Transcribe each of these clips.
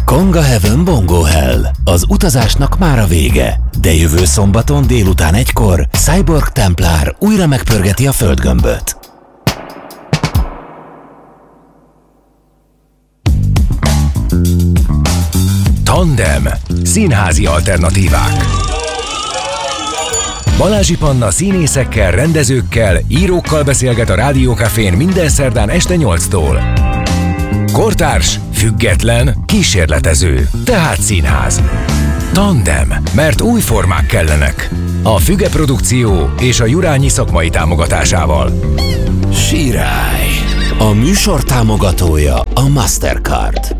Konga Heaven Bongo Hell. Az utazásnak már a vége, de jövő szombaton délután 1-kor Cyborg Templár újra megpörgeti a földgömböt. Tandem. Színházi alternatívák. Balázsi Panna színészekkel, rendezőkkel, írókkal beszélget a Rádió Cafén minden szerdán este 8-tól. Kortárs, független, kísérletező, tehát színház. Tandem, mert új formák kellenek. A Füge Produkció és a Jurányi szakmai támogatásával. Sirály. A műsor támogatója a Mastercard.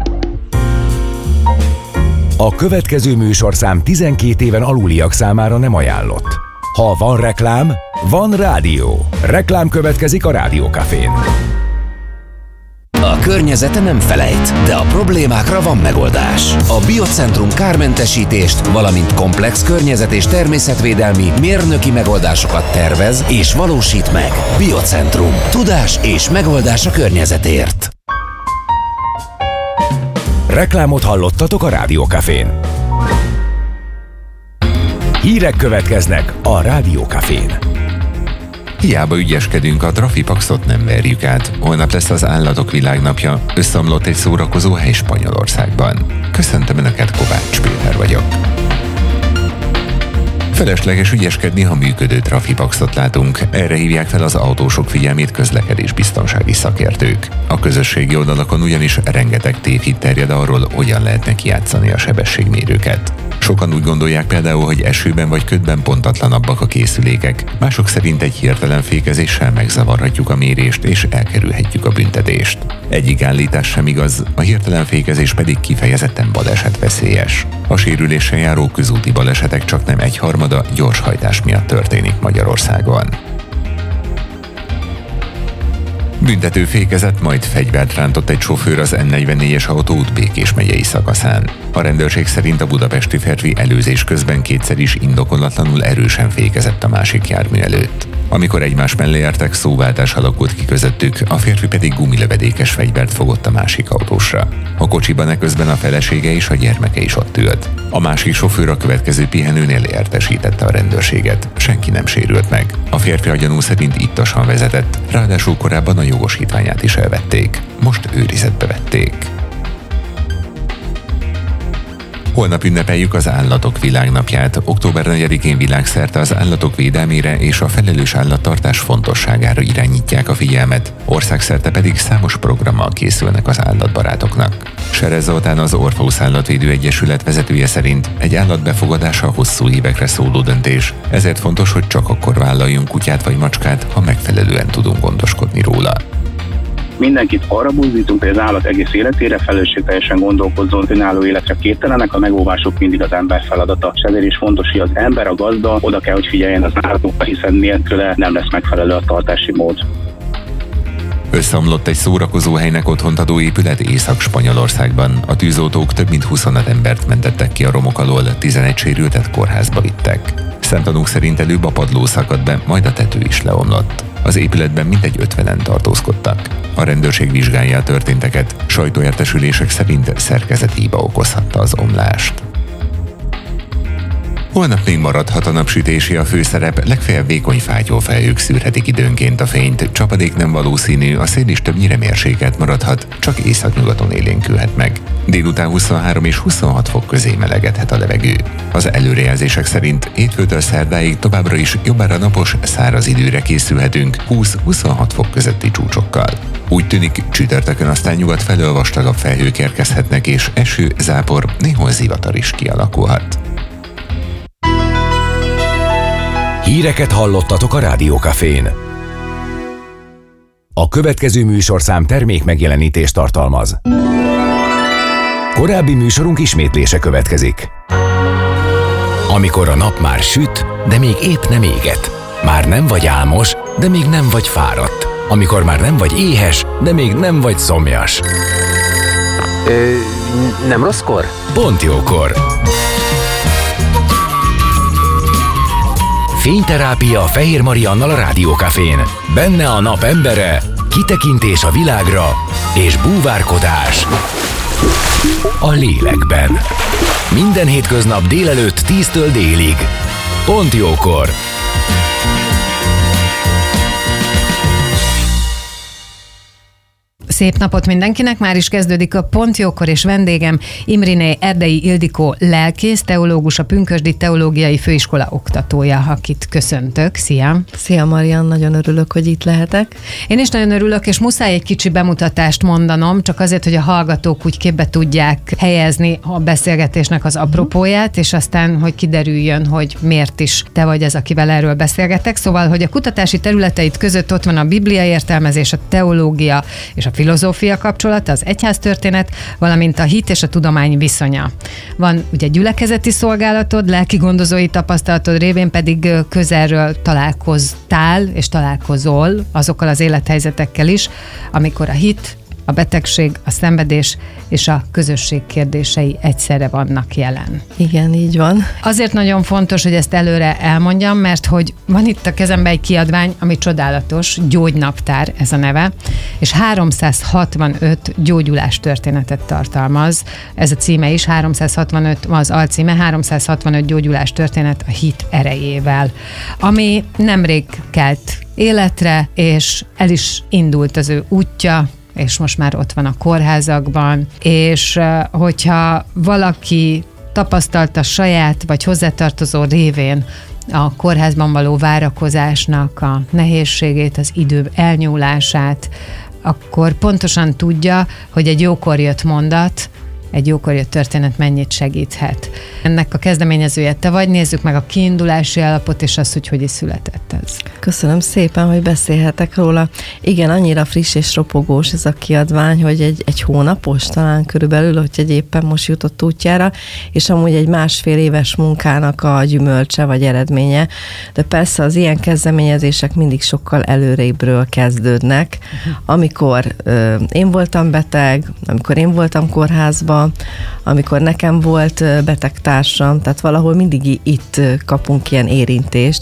A következő műsorszám 12 éven aluliak számára nem ajánlott. Ha van reklám, van rádió. Reklám következik a Rádió Cafén. A környezete nem felejt, de a problémákra van megoldás. A Biocentrum kármentesítést, valamint komplex környezet- és természetvédelmi mérnöki megoldásokat tervez és valósít meg. Biocentrum. Tudás és megoldás a környezetért. Reklámot hallottatok a Rádió Cafén. Hírek következnek a Rádió Cafén. Hiába ügyeskedünk, a Trafipaxot nem verjük át. Holnap lesz az Állatok Világnapja, összeomlott egy szórakozó hely Spanyolországban. Köszöntöm Önöket, Kovács Péter vagyok. Felesleges ügyeskedni, ha működő Trafipaxot látunk. Erre hívják fel az autósok figyelmét közlekedésbiztonsági szakértők. A közösségi oldalakon ugyanis rengeteg tévhit terjed arról, hogyan lehetne kijátszani a sebességmérőket. Sokan úgy gondolják például, hogy esőben vagy ködben pontatlanabbak a készülékek. Mások szerint egy hirtelen fékezéssel megzavarhatjuk a mérést és elkerülhetjük a büntetést. Egyik állítás sem igaz, a hirtelen fékezés pedig kifejezetten balesetveszélyes. A sérüléssel járó közúti balesetek csaknem 1/3 gyorshajtás miatt történik Magyarországon. Büntető fékezett, majd fegyvert rántott egy sofőr az N44-es autóút Békés megyei szakaszán. A rendőrség szerint a budapesti férfi előzés közben kétszer is indokolatlanul erősen fékezett a másik jármű előtt. Amikor egymás mellé értek, szóváltás alakult ki közöttük, a férfi pedig gumilövedékes fegyvert fogott a másik autósra. A kocsiban eközben a felesége és a gyermeke is ott ült. A másik sofőr a következő pihenőnél értesítette a rendőrséget. Senki nem sérült meg. A férfi a gyanú szerint ittasan vezetett, ráadásul korábban a jogosítványát is elvették. Most őrizetbe vették. Holnap ünnepeljük az Állatok Világnapját. Október 4-én világszerte az állatok védelmére és a felelős állattartás fontosságára irányítják a figyelmet, országszerte pedig számos programmal készülnek az állatbarátoknak. Serez Zoltán, az Orpheus Állatvédő Egyesület vezetője szerint egy állat befogadása hosszú évekre szóló döntés, ezért fontos, hogy csak akkor vállaljunk kutyát vagy macskát, ha megfelelően tudunk gondoskodni róla. Mindenkit arra buzdítunk, hogy az állat egész életére felelősségteljesen gondolkozzon, önálló életre képtelenek, a megóvások mindig az ember feladata. És ezért is fontos, hogy az ember, a gazda oda kell, hogy figyeljen az állatokra, hiszen nélküle nem lesz megfelelő a tartási mód. Összeomlott egy szórakozóhelynek otthont adó épület Észak-Spanyolországban. A tűzoltók több mint 25 embert mentettek ki a romok alól, 11 sérültet kórházba vittek. Szemtanúk szerint előbb a padló szakadt be, majd a tető is leomlott. Az épületben mintegy 50-en tartózkodtak. A rendőrség vizsgálja a történteket, sajtóértesülések szerint szerkezethiba okozhatta az omlást. Holnap még maradhat a napsütési a főszerep, legfeljebb vékony fátyolfelhők szűrhetik időnként a fényt, csapadék nem valószínű, a szél is többnyire mérsékelt maradhat, csak északnyugaton élénkülhet meg. Délután 23 és 26 fok közé melegedhet a levegő. Az előrejelzések szerint hétfőtől szerdáig továbbra is jobbára napos, száraz időre készülhetünk 20-26 fok közötti csúcsokkal. Úgy tűnik, csütörtökön aztán nyugat felől vastagabb felhők érkezhetnek és eső, zápor, néhol zivatar is kialakulhat. Híreket hallottatok a Rádió Cafén. A következő műsorszám termék megjelenítést tartalmaz. Korábbi műsorunk ismétlése következik. Amikor a nap már süt, de még épp nem éget. Már nem vagy álmos, de még nem vagy fáradt. Amikor már nem vagy éhes, de még nem vagy szomjas. Nem rosszkor? Pont jókor. Fényterápia Fehér Mariannal a Rádió Cafén. Benne a nap embere, kitekintés a világra és búvárkodás. a lélekben. Minden hétköznap délelőtt 10-től délig. Pont jókor! Szép napot mindenkinek, már is kezdődik a Pont Jókor, és vendégem Imriné Erdei Ildikó lelkész, teológus, a Pünkösdi Teológiai Főiskola oktatója, akit köszöntök. Szia! Szia Marian, nagyon örülök, hogy itt lehetek. Én is nagyon örülök, és muszáj egy kicsi bemutatást mondanom, csak azért, hogy a hallgatók úgy képbe tudják helyezni a beszélgetésnek az apropóját, és aztán, hogy kiderüljön, hogy miért is te vagy az, akivel erről beszélgetek. Szóval, hogy a kutatási területeid között ott van a Biblia értelmezés, a teológia és a filozófia kapcsolata, az egyháztörténet, valamint a hit és a tudomány viszonya. Van ugye gyülekezeti szolgálatod, lelki gondozói tapasztalatod révén pedig közelről találkoztál és találkozol azokkal az élethelyzetekkel is, amikor a hit, a betegség, a szenvedés és a közösség kérdései egyszerre vannak jelen. Igen, így van. Azért nagyon fontos, hogy ezt előre elmondjam, mert hogy van itt a kezemben egy kiadvány, ami csodálatos, Gyógynaptár ez a neve, és 365 gyógyulás történetet tartalmaz. Ez a címe is, 365, az alcíme, 365 gyógyulás történet a hit erejével, ami nemrég kelt életre, és el is indult az ő útja, és most már ott van a kórházakban, és hogyha valaki tapasztalta saját vagy hozzátartozó révén a kórházban való várakozásnak a nehézségét, az idő elnyúlását, akkor pontosan tudja, hogy egy jókor jött mondat, egy jókor jött történet mennyit segíthet. Ennek a kezdeményezője te vagy, nézzük meg a kiindulási alapot, és azt, hogy is született ez. Köszönöm szépen, hogy beszélhetek róla. Igen, annyira friss és ropogós ez a kiadvány, hogy egy hónapos talán körülbelül, hogy éppen most jutott útjára, és amúgy egy 1,5 éves munkának a gyümölcse vagy eredménye, de persze az ilyen kezdeményezések mindig sokkal előrébbről kezdődnek. Amikor én voltam beteg, amikor én voltam kórházban, amikor nekem volt betegtársam, tehát valahol mindig itt kapunk ilyen érintést,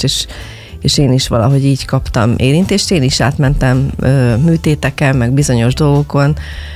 és én is valahogy így kaptam érintést. Én is átmentem műtéteken, meg bizonyos dolgokon,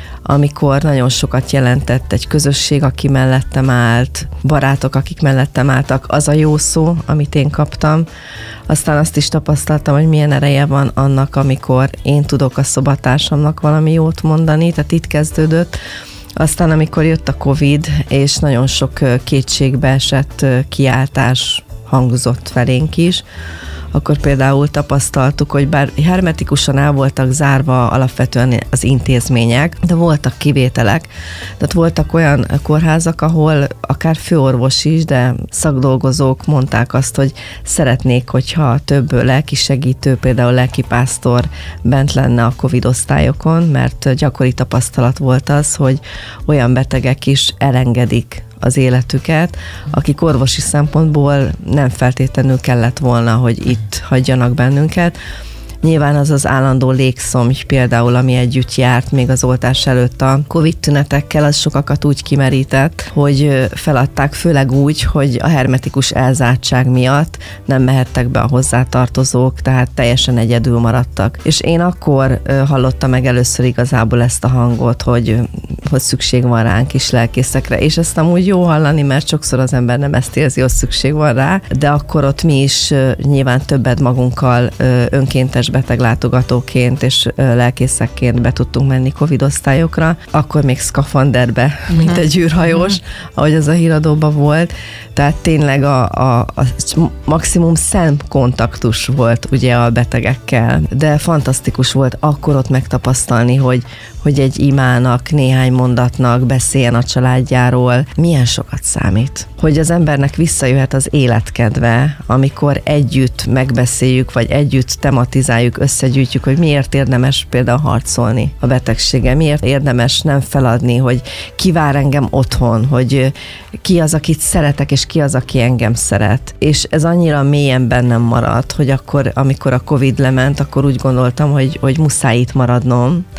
amikor nagyon sokat jelentett egy közösség, aki mellettem állt, barátok, akik mellettem álltak, az a jó szó, amit én kaptam. Aztán azt is tapasztaltam, hogy milyen ereje van annak, amikor én tudok a szobatársamnak valami jót mondani, tehát itt kezdődött. Aztán, amikor jött a Covid, és nagyon sok kétségbe esett kiáltás hangzott felénk is, akkor például tapasztaltuk, hogy bár hermetikusan el voltak zárva alapvetően az intézmények, de voltak kivételek. Tehát voltak olyan kórházak, ahol akár főorvos is, de szakdolgozók mondták azt, hogy szeretnék, hogyha több lelkisegítő, például lelkipásztor bent lenne a Covid osztályokon, mert gyakori tapasztalat volt az, hogy olyan betegek is elengedik az életüket, akik orvosi szempontból nem feltétlenül kellett volna, hogy itt hagyjanak bennünket. Nyilván az az állandó légszomj például, ami együtt járt még az oltás előtt a Covid tünetekkel, az sokakat úgy kimerített, hogy feladták, főleg úgy, hogy a hermetikus elzártság miatt nem mehettek be a hozzátartozók, tehát teljesen egyedül maradtak. És én akkor hallottam meg először igazából ezt a hangot, hogy szükség van ránk is lelkészekre, és ezt amúgy jó hallani, mert sokszor az ember nem ezt érzi, hogy szükség van rá, de akkor ott mi is nyilván többet magunkkal önkéntes beteglátogatóként és lelkészekként be tudtunk menni Covid osztályokra, akkor még szkafanderbe, mint egy űrhajós, ahogy az a híradóban volt. Tehát tényleg a maximum szemkontaktus volt ugye a betegekkel, de fantasztikus volt akkor ott megtapasztalni, hogy egy imának, néhány mondatnak beszéljen a családjáról, milyen sokat számít. Hogy az embernek visszajöhet az életkedve, amikor együtt megbeszéljük, vagy együtt tematizáljuk, összegyűjtjük, hogy miért érdemes például harcolni a betegséggel, miért érdemes nem feladni, hogy ki vár engem otthon, hogy ki az, akit szeretek, és ki az, aki engem szeret. És ez annyira mélyen bennem maradt, hogy akkor, amikor a Covid lement, akkor úgy gondoltam, hogy muszáj itt maradnom,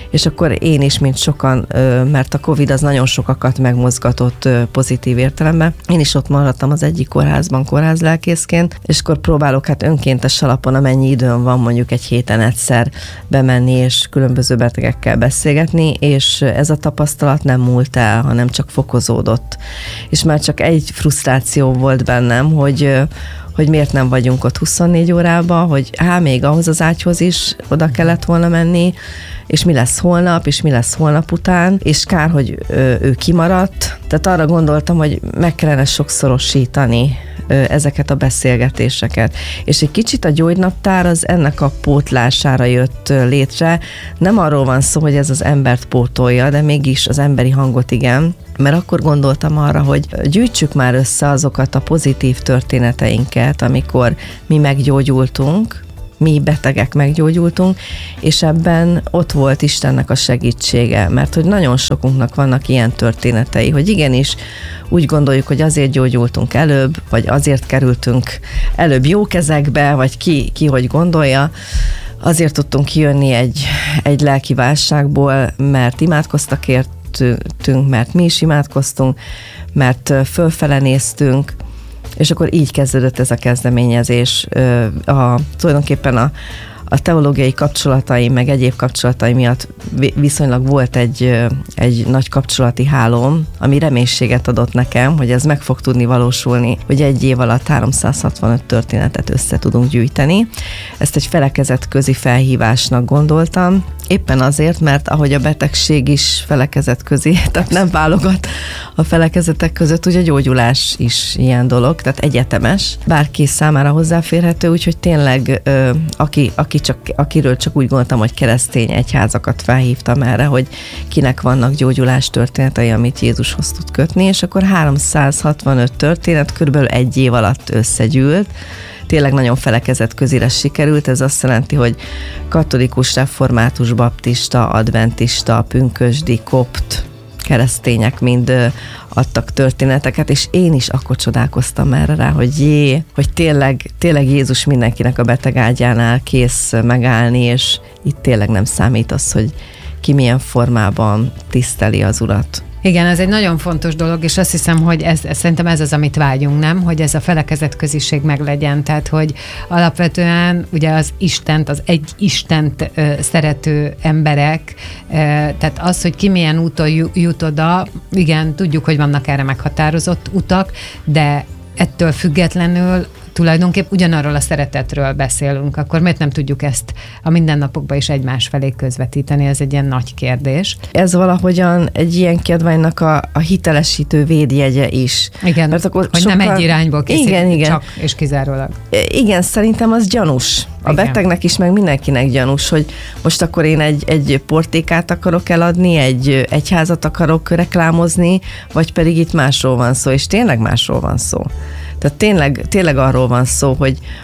és akkor én is, mint sokan, mert a Covid az nagyon sokakat megmozgatott pozitív értelemben. Én is ott maradtam az egyik kórházban kórházlelkészként, és akkor próbálok hát önkéntes alapon, amennyi időm van, mondjuk egy héten egyszer bemenni, és különböző betegekkel beszélgetni, és ez a tapasztalat nem múlt el, hanem csak fokozódott. És már csak egy frusztráció volt bennem, hogy miért nem vagyunk ott 24 órában, hogy még ahhoz az ágyhoz is oda kellett volna menni, és mi lesz holnap, és mi lesz holnap után, és kár, hogy ő kimaradt. Tehát arra gondoltam, hogy meg kellene sokszorosítani ezeket a beszélgetéseket. És egy kicsit a gyógynaptár az ennek a pótlására jött létre. Nem arról van szó, hogy ez az embert pótolja, de mégis az emberi hangot igen. Mert akkor gondoltam arra, hogy gyűjtsük már össze azokat a pozitív történeteinket, amikor mi meggyógyultunk, mi betegek meggyógyultunk, és ebben ott volt Istennek a segítsége, mert hogy nagyon sokunknak vannak ilyen történetei, hogy igenis úgy gondoljuk, hogy azért gyógyultunk előbb, vagy azért kerültünk előbb jó kezekbe, vagy ki hogy gondolja, azért tudtunk kijönni egy lelki válságból, mert imádkoztak értünk, mert mi is imádkoztunk, mert fölfele néztünk, és akkor így kezdődött ez a kezdeményezés. Tulajdonképpen a teológiai kapcsolataim, meg egyéb kapcsolataim miatt viszonylag volt egy nagy kapcsolati hálóm, ami reménységet adott nekem, hogy ez meg fog tudni valósulni, hogy egy év alatt 365 történetet össze tudunk gyűjteni. Ezt egy felekezetközi felhívásnak gondoltam, éppen azért, mert ahogy a betegség is felekezetközi, tehát nem válogat a felekezetek között, ugye a gyógyulás is ilyen dolog, tehát egyetemes, bárki számára hozzáférhető, úgyhogy tényleg akiről csak úgy gondoltam, hogy keresztény egyházakat felhívtam erre, hogy kinek vannak gyógyulás történetei, amit Jézushoz tud kötni, és akkor 365 történet körülbelül egy év alatt összegyűlt. Tényleg nagyon felekezetközire sikerült, ez azt jelenti, hogy katolikus, református, baptista, adventista, pünkösdi, kopt, keresztények mind adtak történeteket, és én is akkor csodálkoztam erre rá, hogy tényleg Jézus mindenkinek a betegágyánál kész megállni, és itt tényleg nem számít az, hogy ki milyen formában tiszteli az Urat. Igen, ez egy nagyon fontos dolog, és azt hiszem, hogy szerintem ez az, amit vágyunk, nem? Hogy ez a felekezetköziség meglegyen, tehát hogy alapvetően ugye az Istent, az egy Istent szerető emberek, tehát az, hogy ki milyen úton jut oda, igen, tudjuk, hogy vannak erre meghatározott utak, de ettől függetlenül tulajdonképp ugyanarról a szeretetről beszélünk, akkor miért nem tudjuk ezt a mindennapokban is egymás felé közvetíteni? Ez egy ilyen nagy kérdés. Ez valahogyan egy ilyen kiadványnak a hitelesítő védjegye is. Igen, mert akkor hogy sokkal... nem egy irányból készít, csak és kizárólag. Igen, szerintem az gyanús. A betegnek is, meg mindenkinek gyanús, hogy most akkor én egy portékát akarok eladni, egy egyházat akarok reklámozni, vagy pedig itt másról van szó, és tényleg másról van szó. Tehát tényleg arról van szó,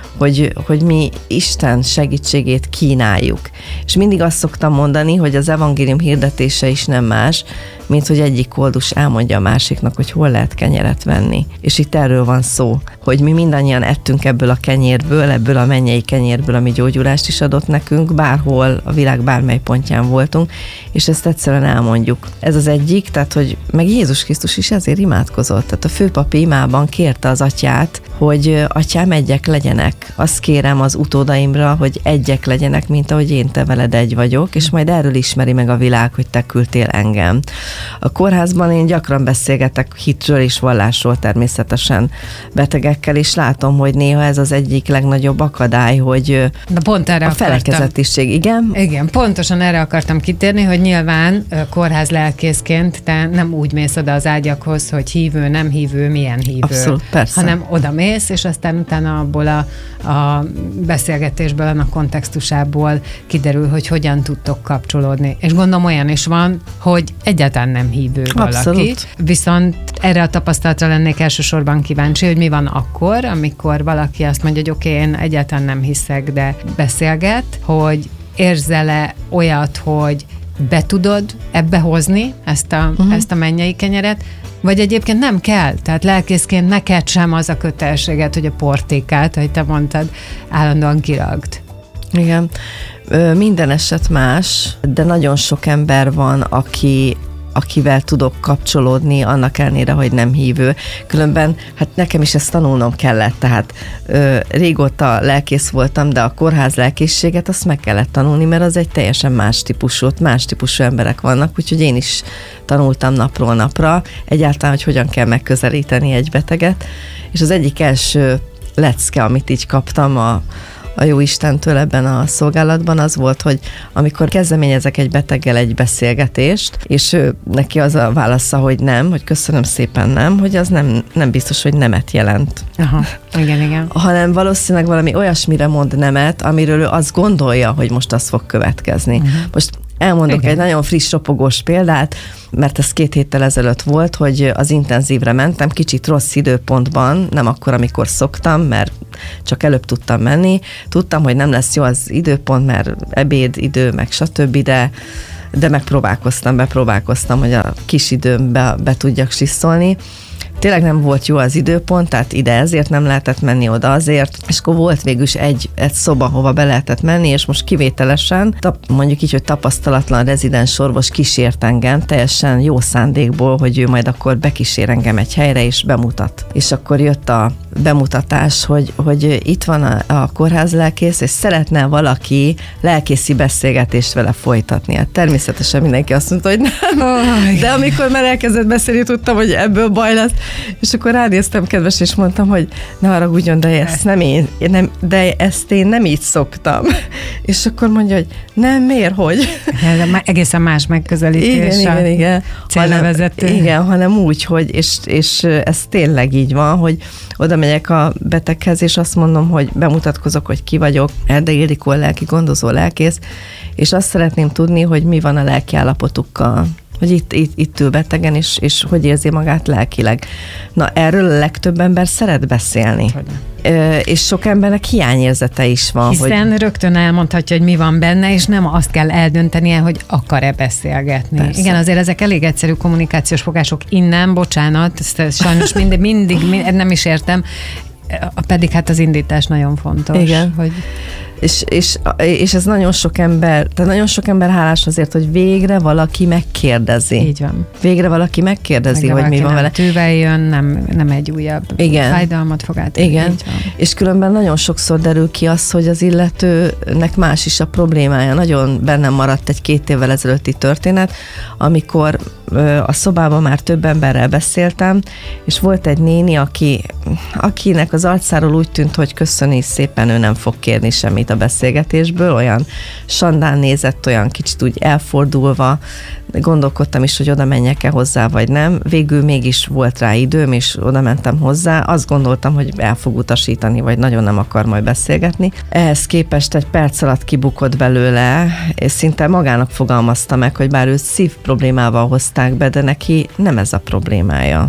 hogy mi Isten segítségét kínáljuk. És mindig azt szoktam mondani, hogy az evangélium hirdetése is nem más, mint hogy egyik koldus elmondja a másiknak, hogy hol lehet kenyeret venni. És itt erről van szó, hogy mi mindannyian ettünk ebből a kenyérből, ebből a mennyei kenyérből, ami gyógyulást is adott nekünk, bárhol a világ bármely pontján voltunk, és ezt egyszerűen elmondjuk. Ez az egyik, tehát hogy meg Jézus Krisztus is ezért imádkozott. Tehát a főpapi imában kérte az atyát, hogy atyám, egyek legyenek. Azt kérem az utódaimra, hogy egyek legyenek, mint ahogy én te veled egy vagyok, és majd erről ismeri meg a világ, hogy te küldtél engem. A kórházban én gyakran beszélgetek hitről és vallásról természetesen betegekkel, és látom, hogy néha ez az egyik legnagyobb akadály, hogy pont erre a felekezetiség, igen? Igen, pontosan erre akartam kitérni, hogy nyilván kórházlelkészként te nem úgy mész oda az ágyakhoz, hogy hívő, nem hívő, milyen hívő. Abszolút, persze. Hanem oda mész, és aztán utána abból a beszélgetésből, annak kontextusából kiderül, hogy hogyan tudtok kapcsolódni. És gondolom olyan is van, hogy egyáltalán nem hívő valaki. Abszolút. Viszont erre a tapasztalatra lennék elsősorban kíváncsi, hogy mi van akkor, amikor valaki azt mondja, hogy oké, én egyáltalán nem hiszek, de beszélget, hogy érzel-e olyat, hogy be tudod ebbe hozni ezt a mennyei kenyeret, vagy egyébként nem kell, tehát lelkészként neked sem az a kötelességed, hogy a portékát, ahogy te mondtad, állandóan kiragd. Igen. Minden eset más, de nagyon sok ember van, akivel tudok kapcsolódni, annak ellenére, hogy nem hívő. Különben, hát nekem is ezt tanulnom kellett, tehát régóta lelkész voltam, de a kórház lelkészséget azt meg kellett tanulni, mert az egy teljesen más típusú emberek vannak, úgyhogy én is tanultam napról napra, egyáltalán, hogy hogyan kell megközelíteni egy beteget, és az egyik első lecke, amit így kaptam a Jóistentől ebben a szolgálatban az volt, hogy amikor kezdeményezek egy beteggel egy beszélgetést, és neki az a válasza, hogy nem, hogy köszönöm szépen nem, hogy az nem biztos, hogy nemet jelent. Aha, igen. Hanem valószínűleg valami olyasmire mond nemet, amiről ő azt gondolja, hogy most az fog következni. Uh-huh. Most elmondok egy nagyon friss, ropogós példát, mert ez 2 héttel ezelőtt volt, hogy az intenzívre mentem, kicsit rossz időpontban, nem akkor, amikor szoktam, mert csak előbb tudtam menni. Tudtam, hogy nem lesz jó az időpont, mert ebédidő, meg stb., de bepróbálkoztam, hogy a kis időmbe be tudjak sisszolni. Tényleg nem volt jó az időpont, tehát ide ezért nem lehetett menni, oda azért, és akkor volt végülis egy szoba, hova be lehetett menni, és most kivételesen, mondjuk így, hogy tapasztalatlan rezidens orvos kísért engem, teljesen jó szándékból, hogy ő majd akkor bekísér engem egy helyre, és bemutat. És akkor jött a bemutatás, hogy itt van a kórház lelkész, és szeretne valaki lelkészi beszélgetést vele folytatni. Hát természetesen mindenki azt mondta, hogy nem. De amikor már elkezdett beszélni, tudtam, hogy ebből baj lesz. És akkor ránéztem, kedves, és mondtam, hogy ne haragudjon, de ezt én nem így szoktam. És akkor mondja, hogy nem, miért, hogy? Egészen más megközelítés. Igen. Célnevezető. Igen, hanem úgy, hogy, és ez tényleg így van, hogy oda megyek a beteghez, és azt mondom, hogy bemutatkozok, hogy ki vagyok, Erdei Ildikó, lelki gondozó lelkész, és azt szeretném tudni, hogy mi van a lelki állapotukkal, hogy itt ül betegen, és hogy érzi magát lelkileg. Na, erről a legtöbb ember szeret beszélni. És sok embernek hiányérzete is van. Hiszen rögtön elmondhatja, hogy mi van benne, és nem azt kell eldöntenie, hogy akar-e beszélgetni. Persze. Igen, azért ezek elég egyszerű kommunikációs fogások innen, bocsánat, ezt sajnos mindig nem is értem, pedig hát az indítás nagyon fontos. Igen. Hogy... És ez nagyon sok ember hálás azért, hogy végre valaki megkérdezi. Így van. Végre valaki megkérdezi, hogy mi van vele. Tűvel jön, nem egy újabb fájdalmat fog átadni. Igen. És különben nagyon sokszor derül ki az, hogy az illetőnek más is a problémája. Nagyon bennem maradt egy 2 évvel ezelőtti történet, amikor a szobában már több emberrel beszéltem, és volt egy néni, akinek az arcáról úgy tűnt, hogy köszöni szépen, ő nem fog kérni semmit a beszélgetésből, olyan sandán nézett, olyan kicsit úgy elfordulva, gondolkodtam is, hogy oda menjek-e hozzá, vagy nem. Végül mégis volt rá időm, és oda mentem hozzá. Azt gondoltam, hogy el fog utasítani, vagy nagyon nem akar majd beszélgetni. Ehhez képest egy perc alatt kibukott belőle, és szinte magának fogalmazta meg, hogy bár őt szív problémával hozták be, de neki nem ez a problémája.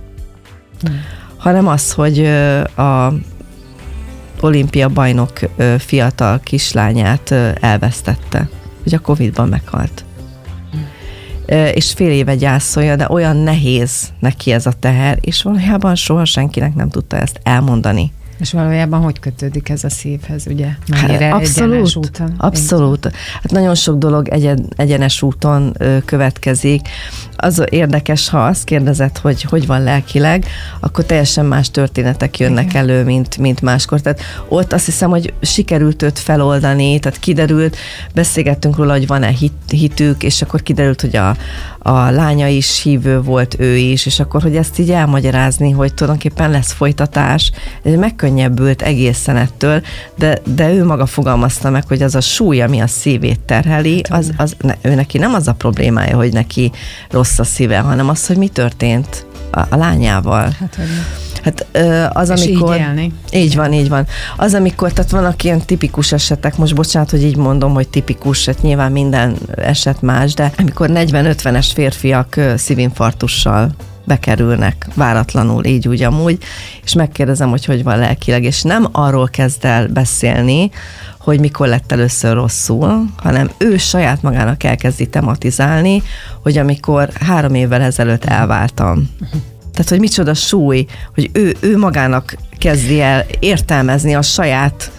Hanem az, hogy a olimpia bajnok fiatal kislányát elvesztette, hogy a Covid-ban meghalt. És fél éve gyászolja, de olyan nehéz neki ez a teher, és valójában soha senkinek nem tudta ezt elmondani. És valójában hogy kötődik ez a szívhez, ugye? Mennyire egyenes úton? Abszolút. Hát nagyon sok dolog egyenes úton következik. Az érdekes, ha azt kérdezed, hogy van lelkileg, akkor teljesen más történetek jönnek elő, mint máskor. Tehát ott azt hiszem, hogy sikerült őt feloldani, tehát kiderült, beszélgettünk róla, hogy van-e hitük, és akkor kiderült, hogy a lánya is hívő volt, ő is, és akkor, hogy ezt így elmagyarázni, hogy tulajdonképpen lesz folytatás, megkönnyebbült egészen ettől, de ő maga fogalmazta meg, hogy az a súly, ami a szívét terheli, ő neki nem az a problémája, hogy neki rossz a szíve, hanem az, hogy mi történt a lányával. Hát az, és amikor... így élni. Így van. Az, amikor, tehát vannak ilyen tipikus esetek, most bocsánat, hogy így mondom, hogy tipikus, hát nyilván minden eset más, de amikor 40-50-es férfiak szívinfarktussal bekerülnek váratlanul, így úgy amúgy, és megkérdezem, hogy van lelkileg, és nem arról kezd el beszélni, hogy mikor lett először rosszul, hanem ő saját magának elkezdi tematizálni, hogy amikor 3 évvel ezelőtt elváltam. Tehát, hogy micsoda súly, hogy ő magának kezdi el értelmezni a saját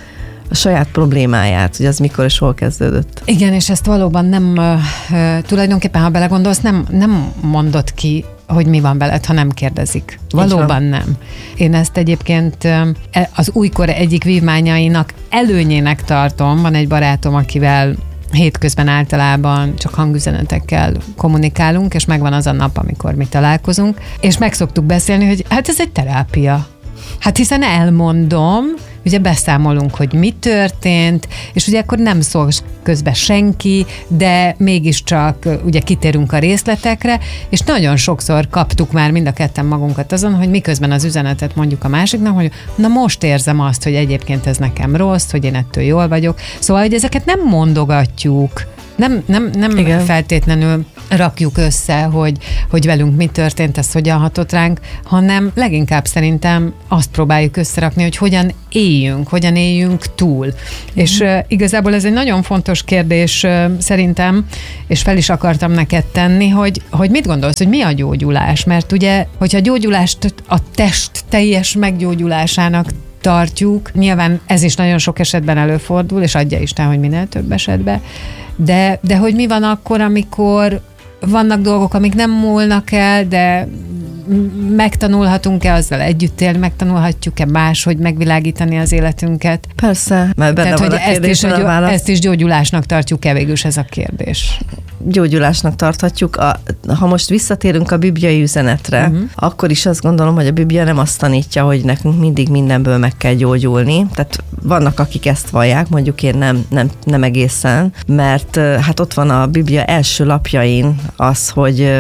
a saját problémáját, hogy az mikor és hol kezdődött. Igen, és ezt valóban nem, tulajdonképpen, ha belegondolsz, nem mondod ki, hogy mi van veled, ha nem kérdezik. Valóban nem. Én ezt egyébként az újkor egyik vívmányainak előnyének tartom. Van egy barátom, akivel hétközben általában csak hangüzenetekkel kommunikálunk, és megvan az a nap, amikor mi találkozunk, és meg szoktuk beszélni, hogy hát ez egy terápia. Hát hiszen elmondom, ugye beszámolunk, hogy mi történt, és ugye akkor nem szól közben senki, de mégiscsak ugye kitérünk a részletekre, és nagyon sokszor kaptuk már mind a ketten magunkat azon, hogy miközben az üzenetet mondjuk a másiknak, hogy na most érzem azt, hogy egyébként ez nekem rossz, hogy én ettől jól vagyok. Szóval, hogy ezeket nem mondogatjuk, nem feltétlenül rakjuk össze, hogy velünk mi történt, ez hogyan hatott ránk, hanem leginkább szerintem azt próbáljuk összerakni, hogy hogyan éljünk túl. És igazából ez egy nagyon fontos kérdés szerintem, és fel is akartam neked tenni, hogy mit gondolsz, hogy mi a gyógyulás? Mert ugye, hogyha a gyógyulást a test teljes meggyógyulásának tartjuk, nyilván ez is nagyon sok esetben előfordul, és adja Isten, hogy minél több esetben, de hogy mi van akkor, amikor vannak dolgok, amik nem múlnak el, de megtanulhatunk-e azzal együtt élni, megtanulhatjuk-e máshogy megvilágítani az életünket? Persze, mert benne van a kérdésben a válasz. Ezt is gyógyulásnak tartjuk-e végülis ez a kérdés? Gyógyulásnak tarthatjuk. Ha most visszatérünk a bibliai üzenetre, akkor is azt gondolom, hogy a Biblia nem azt tanítja, hogy nekünk mindig mindenből meg kell gyógyulni. Tehát vannak, akik ezt vallják, mondjuk én nem egészen, mert hát ott van a Biblia első lapjain az, hogy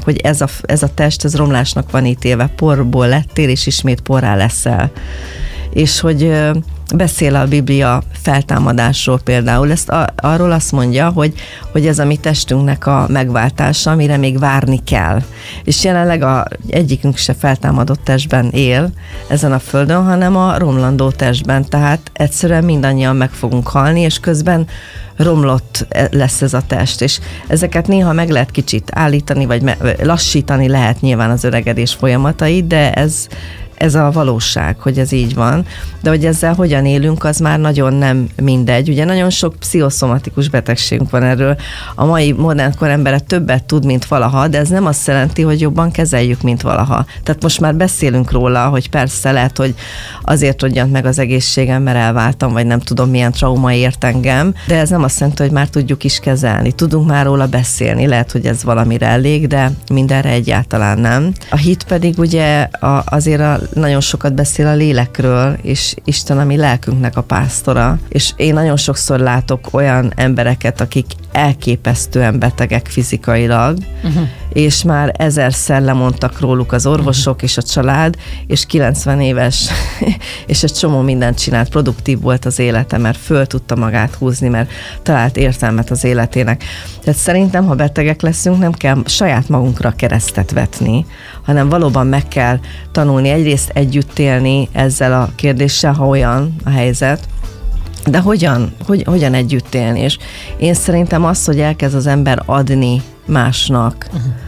ez a test, ez romlásnak van ítélve, porból lettél, és ismét porrá leszel. És hogy beszél a Biblia feltámadásról például, arról azt mondja, hogy ez a mi testünknek a megváltása, amire még várni kell. És jelenleg egyikünk se feltámadott testben él ezen a földön, hanem a romlandó testben, tehát egyszerűen mindannyian meg fogunk halni, és közben romlott lesz ez a test, és ezeket néha meg lehet kicsit állítani, vagy lassítani lehet nyilván az öregedés folyamatai, de ez a valóság, hogy ez így van, de hogy ezzel hogyan élünk, az már nagyon nem mindegy. Ugye nagyon sok pszichoszomatikus betegségünk van erről. A mai modernkor embere többet tud, mint valaha, de ez nem azt jelenti, hogy jobban kezeljük, mint valaha. Tehát most már beszélünk róla, hogy persze lehet, hogy azért rogyant meg az egészségem, mert elváltam, vagy nem tudom, milyen trauma ért engem, de ez nem azt jelenti, hogy már tudjuk is kezelni. Tudunk már róla beszélni, lehet, hogy ez valamire elég, de mindenre egyáltalán nem. A hit pedig ugye azért nagyon sokat beszél a lélekről, és Isten a mi lelkünknek a pásztora, és én nagyon sokszor látok olyan embereket, akik elképesztően betegek fizikailag, és már 1000-szer lemondtak róluk az orvosok és a család, és 90 éves, és egy csomó mindent csinált, produktív volt az élete, mert föl tudta magát húzni, mert talált értelmet az életének. Tehát szerintem, ha betegek leszünk, nem kell saját magunkra keresztet vetni, hanem valóban meg kell tanulni egyrészt együtt élni ezzel a kérdéssel, ha olyan a helyzet, de hogyan együtt élni? És én szerintem az, hogy elkezd az ember adni másnak,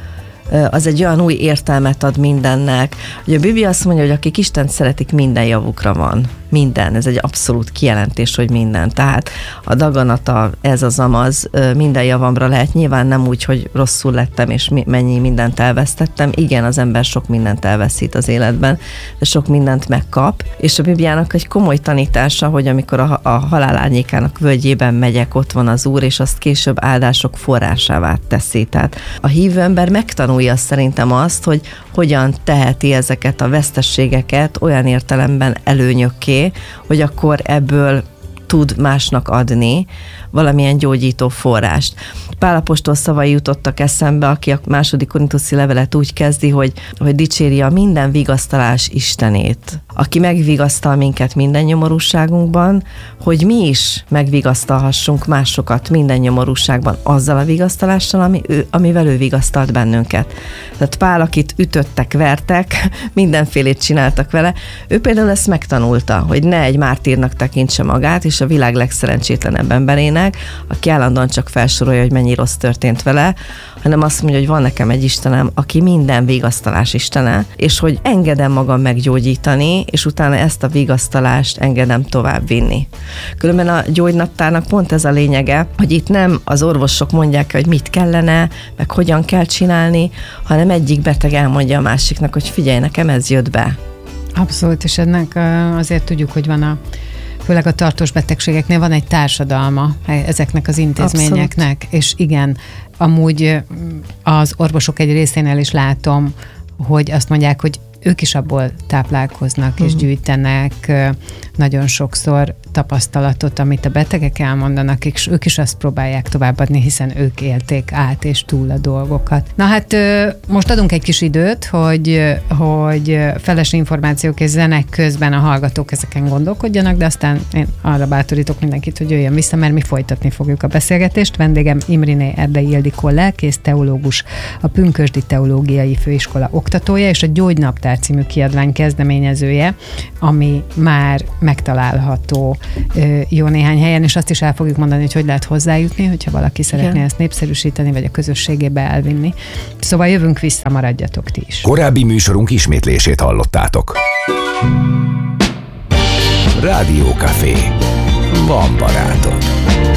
az egy olyan új értelmet ad mindennek. Ugye a Biblia azt mondja, hogy akik Istent szeretik, minden javukra van. Minden. Ez egy abszolút kijelentés, hogy minden. Tehát a daganata, ez az amaz, minden javamra lehet. Nyilván nem úgy, hogy rosszul lettem, és mennyi mindent elvesztettem. Igen, az ember sok mindent elveszít az életben, de sok mindent megkap. És a Bibliának egy komoly tanítása, hogy amikor a halál árnyékának völgyében megyek, ott van az Úr, és azt később áldások forrásává teszi. Tehát a hívő ember megtanulja szerintem azt, hogy hogyan teheti ezeket a vesztességeket olyan értelemben előnyökké, hogy akkor ebből tud másnak adni valamilyen gyógyító forrást. Pál apostol szavai jutottak eszembe, aki a 2. Korinthuszi levelet úgy kezdi, hogy dicséri a minden vigasztalás Istenét, aki megvigasztal minket minden nyomorúságunkban, hogy mi is megvigasztalhassunk másokat minden nyomorúságban azzal a vigasztalással, amivel ő vigasztalt bennünket. Tehát Pál, akit ütöttek, vertek, mindenfélét csináltak vele, ő például ezt megtanulta, hogy ne egy mártírnak tekintse magát, és a világ legszerencsétlenebb emberének, meg, aki állandóan csak felsorolja, hogy mennyi rossz történt vele, hanem azt mondja, hogy van nekem egy Istenem, aki minden vigasztalás istene, és hogy engedem magam meggyógyítani, és utána ezt a vigasztalást engedem tovább vinni. Különben a gyógynaptárnak pont ez a lényege, hogy itt nem az orvosok mondják, hogy mit kellene, meg hogyan kell csinálni, hanem egyik beteg elmondja a másiknak, hogy figyelj, nekem ez jött be. Abszolút, és ennek azért tudjuk, hogy van főleg a tartós betegségeknél van egy társadalma ezeknek az intézményeknek, abszolút. És igen, amúgy az orvosok egy részénél is látom, hogy azt mondják, hogy ők is abból táplálkoznak és gyűjtenek nagyon sokszor tapasztalatot, amit a betegek elmondanak, és ők is azt próbálják továbbadni, hiszen ők élték át és túl a dolgokat. Na hát most adunk egy kis időt, hogy feles információk és zenek közben a hallgatók ezeken gondolkodjanak, de aztán én arra bátorítok mindenkit, hogy jöjjön vissza, mert mi folytatni fogjuk a beszélgetést. Vendégem Imriné Erdei Ildikó lelkész, teológus, a Pünkösdi Teológiai Főiskola oktatója, és a Gyógynaptár című kiadvány kezdeményezője, ami már megtalálható jó néhány helyen, és azt is el fogjuk mondani, hogy lehet hozzájutni, hogyha valaki szeretné ezt népszerűsíteni, vagy a közösségébe elvinni. Szóval jövünk vissza, maradjatok ti is. Korábbi műsorunk ismétlését hallottátok. Rádió Café. Van barátod.